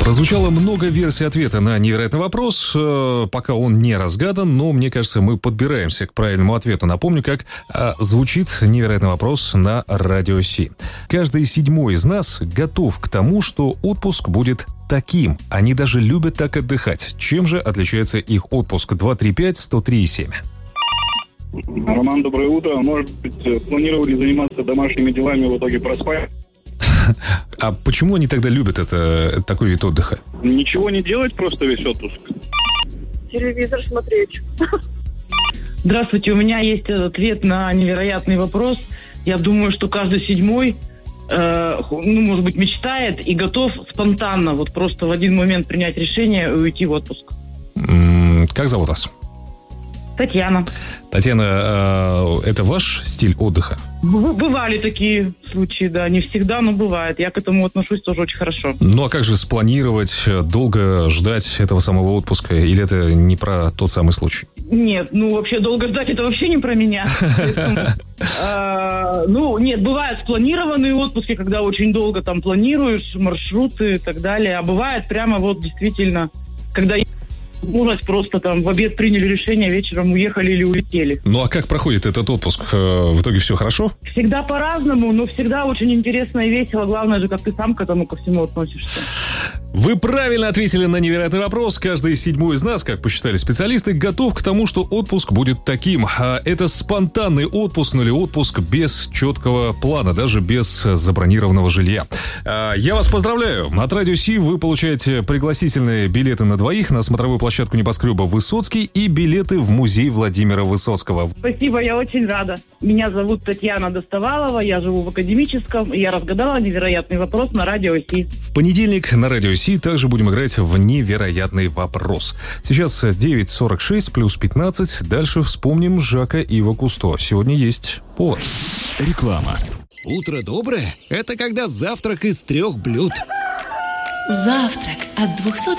Прозвучало много версий ответа на невероятный вопрос. Пока он не разгадан, но, мне кажется, мы подбираемся к правильному ответу. Напомню, как звучит невероятный вопрос на Радио Си. Каждый седьмой из нас готов к тому, что отпуск будет таким. Они даже любят так отдыхать. Чем же отличается их отпуск? 235-103-7. Роман, доброе утро. Может быть, планировали заниматься домашними делами, в итоге проспали? А почему они тогда любят такой вид отдыха? Ничего не делать, просто весь отпуск. Телевизор смотреть. Здравствуйте, у меня есть ответ на невероятный вопрос. Я думаю, что каждый седьмой, может быть, мечтает и готов спонтанно, вот просто в один момент принять решение и уйти в отпуск. Как зовут вас? Татьяна. Татьяна, это ваш стиль отдыха? Бывали такие случаи, да, не всегда, но бывает. Я к этому отношусь тоже очень хорошо. Ну, а как же спланировать, долго ждать этого самого отпуска? Или это не про тот самый случай? Нет, вообще долго ждать это вообще не про меня. Нет, бывают спланированные отпуски, когда очень долго там планируешь, маршруты и так далее. А бывает прямо вот действительно, когда может, просто там в обед приняли решение, вечером уехали или улетели. Ну, а как проходит этот отпуск? В итоге все хорошо? Всегда по-разному, но всегда очень интересно и весело. Главное же, как ты сам к этому ко всему относишься. Вы правильно ответили на невероятный вопрос. Каждый седьмой из нас, как посчитали специалисты, готов к тому, что отпуск будет таким. Это спонтанный отпуск, или отпуск без четкого плана, даже без забронированного жилья. Я вас поздравляю. От Радио Си вы получаете пригласительные билеты на двоих на смотровую площадку небоскреба «Высоцкий» и билеты в музей Владимира Высоцкого. Спасибо, я очень рада. Меня зовут Татьяна Достовалова, я живу в Академическом, и я разгадала невероятный вопрос на Радио Си. В понедельник на Радио Си также будем играть в невероятный вопрос. Сейчас 9:46 плюс 15. Дальше вспомним Жака Ива Кусто. Сегодня есть повод. Реклама. Утро доброе – это когда завтрак из 3 блюд. Завтрак от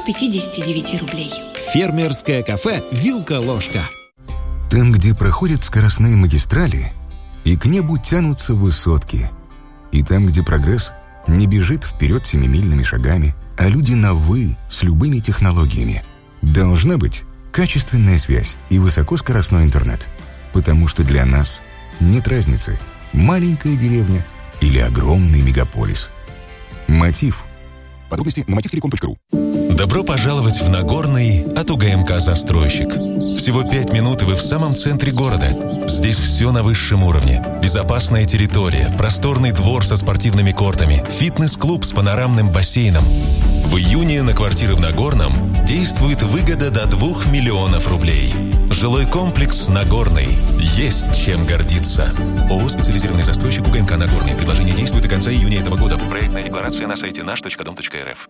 259 рублей. Фермерское кафе «Вилка-ложка». Там, где проходят скоростные магистрали, и к небу тянутся высотки. И там, где прогресс не бежит вперед семимильными шагами, а люди на «вы» с любыми технологиями. Должна быть качественная связь и высокоскоростной интернет. Потому что для нас нет разницы, маленькая деревня или огромный мегаполис. Мотив. Подробности на motivtelecom.ru. Добро пожаловать в Нагорный от УГМК «Застройщик». Всего 5 минут, и вы в самом центре города. Здесь все на высшем уровне. Безопасная территория, просторный двор со спортивными кортами, фитнес-клуб с панорамным бассейном. В июне на квартиры в Нагорном действует выгода до 2 миллионов рублей. Жилой комплекс «Нагорный». Есть чем гордиться. ООО «Специализированный застройщик УГМК Нагорный». Предложение действует до конца июня этого года. Проектная декларация на сайте наш.дом.рф.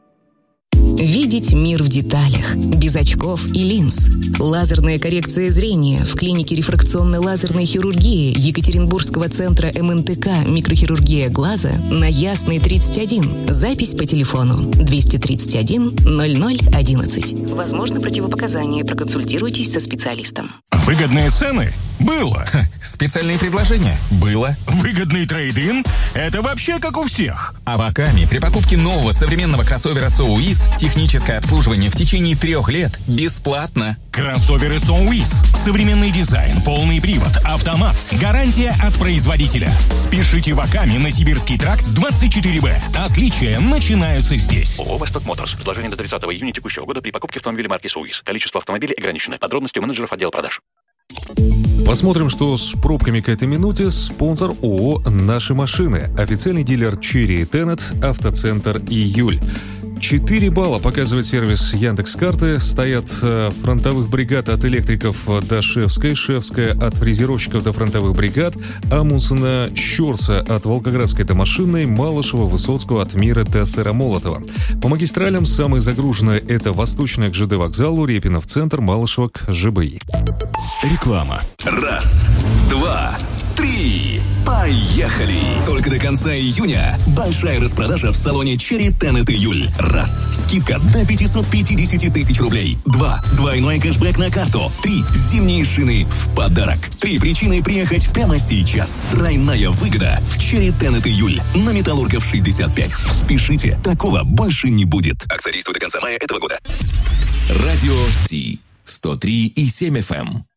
Видеть мир в деталях, без очков и линз. Лазерная коррекция зрения в клинике рефракционной лазерной хирургии Екатеринбургского центра МНТК «Микрохирургия глаза» на Ясной 31. Запись по телефону 231 0011. Возможно, противопоказания. Проконсультируйтесь со специалистом. Выгодные цены? Было. Специальные предложения? Было. Выгодный трейд-ин? Это вообще как у всех. А в Акаме при покупке нового современного кроссовера SOUIS техническое обслуживание в течение 3 лет бесплатно. Кроссоверы SOUIS. Современный дизайн, полный привод, автомат. Гарантия от производителя. Спешите в Акаме на Сибирский тракт 24Б. Отличия начинаются здесь. ООО «Восток Моторс». Предложение до 30 июня текущего года при покупке автомобиля марки SOUIS. Количество автомобилей ограничено. Подробности у менеджеров отдела продаж. Посмотрим, что с пробками к этой минуте. Спонсор ООО «Наши машины». Официальный дилер Cherry Tenet, автоцентр «Июль». 4 балла показывает сервис Яндекс.Карты. Стоят фронтовых бригад от электриков до Шевской, Шевская от фрезеровщиков до фронтовых бригад, Амундсена, Щорса от Волгоградской до Машинной, Малышева, Высоцкого от Мира до Сыромолотова. По магистралям самые загруженные — это Восточная к ЖД вокзалу, Репина в центр, Малышева к ЖБИ. Реклама. 1, 2, 3. Поехали! Только до конца июня большая распродажа в салоне Cherry Tenet июль. Раз. Скидка до 550 тысяч рублей. 2. Двойной кэшбэк на карту. 3. Зимние шины в подарок. 3 причины приехать прямо сейчас. Тройная выгода в Cherry Tenet июль. На Металлургов 65. Спешите, такого больше не будет. Акция действует до конца мая этого года. Радио Си 103,7 FM.